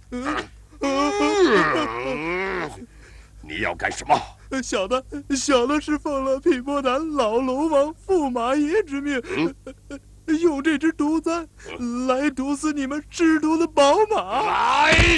你要干什么？ 小的是奉了匹波南老龙王驸马爷之命，用这只毒簪来毒死你们制毒的宝马。 来！